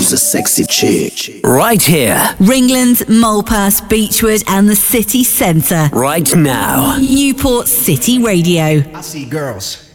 who's a sexy chick. Right here. Ringland, Malpass, Beechwood and the city centre. Right now. Newport City Radio. I see girls